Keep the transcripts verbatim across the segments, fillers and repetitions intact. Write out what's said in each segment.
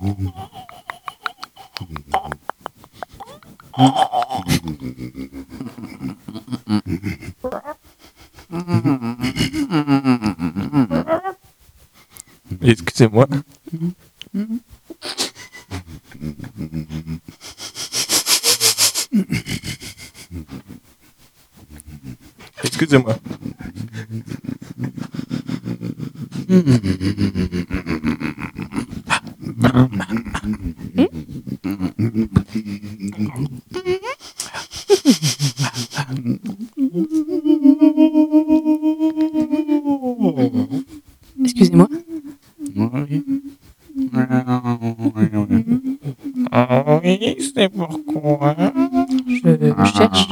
Excusez-moi. Excusez-moi. Excusez-moi. Oui. Ah oui, c'est pourquoi. Je cherche.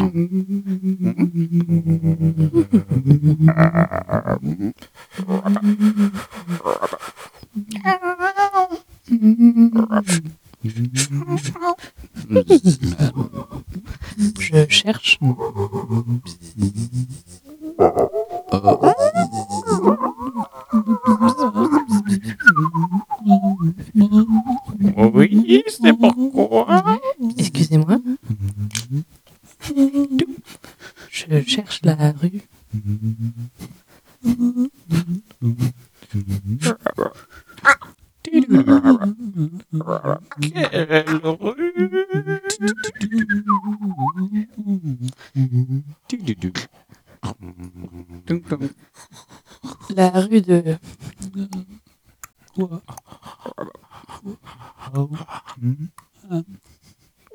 Je cherche. Oui, c'est pourquoi. Excusez-moi. Je cherche la rue. Quelle rue. La rue de... Quoi?